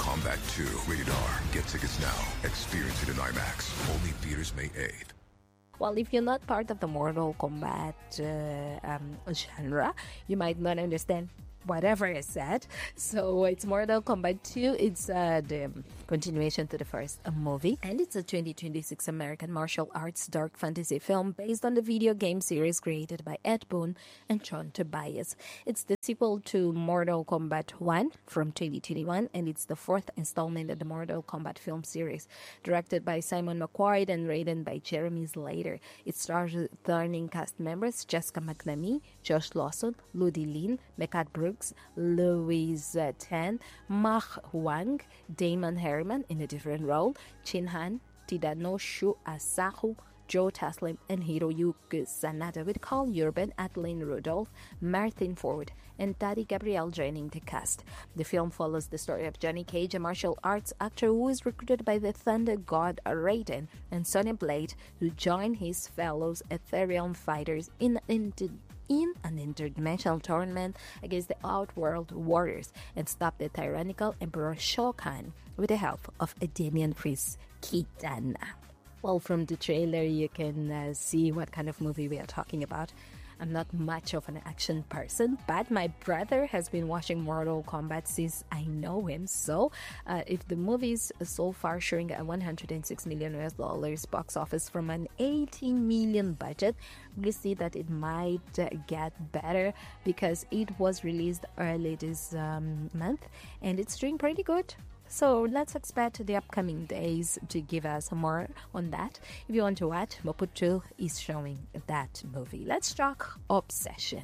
Kombat 2, rated R. Get tickets now. Experience it in IMAX. Only theaters May 8th. Well, if you're not part of the Mortal Kombat genre, you might not understand whatever I said. So it's Mortal Kombat 2. It's the continuation to the first movie. And it's a 2026 American martial arts dark fantasy film based on the video game series created by Ed Boon and John Tobias. It's the sequel to Mortal Kombat 1 from 2021, and it's the fourth installment of the Mortal Kombat film series. Directed by Simon McQuarrie and written by Jeremy Slater. It stars returning cast members Jessica McNamee, Josh Lawson, Ludi Lin, Mecca Brooks, Louise Tan, Mach Wang, Damon Harriman in a different role, Chin Han, Tidanoshu Asahu, Joe Taslim, and Hiroyuki Sanada, with Carl Urban, Adeline Rudolph, Martin Ford, and Tati Gabrielle joining the cast. The film follows the story of Johnny Cage, a martial arts actor who is recruited by the Thunder God Raiden and Sonya Blade to join his fellow Ethereal fighters in an interdimensional tournament against the Outworld Warriors and stop the tyrannical Emperor Shao Kahn with the help of a Damian priest, Kitana. Well, from the trailer, you can see what kind of movie we are talking about. I'm not much of an action person, but my brother has been watching Mortal Kombat since I know him. So, if the movie is so far showing a $106 million box office from an 18 million budget, we see that it might get better because it was released early this month and it's doing pretty good. So let's expect the upcoming days to give us more on that. If you want to watch, Moputu is showing that movie. Let's talk Obsession.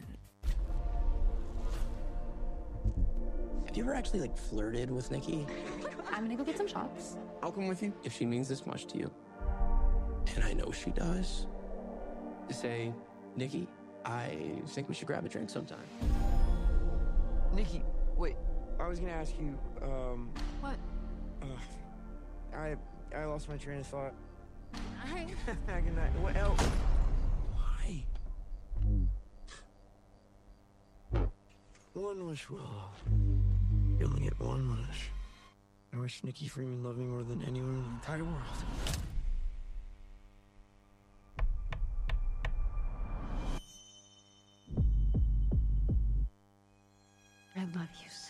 Have you ever actually flirted with Nikki? I'm gonna go get some shots. I'll come with you if she means this much to you. And I know she does. To say, Nikki, I think we should grab a drink sometime. Nikki, wait. I was gonna ask you, What? I lost my train of thought. I... Good night. What else? Why? One wish will. You only get one wish. I wish Nikki Freeman loved me more than anyone in the entire world. I love you so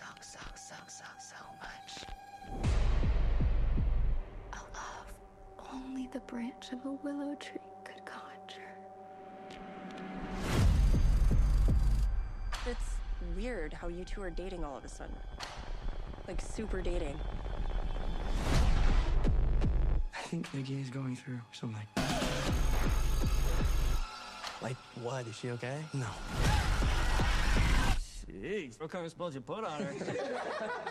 much. A love only the branch of a willow tree could conjure. It's weird how you two are dating all of a sudden. Super dating. I think Nikki is going through something. Like what? Is she okay? No. Jeez, what kind of spells you put on her?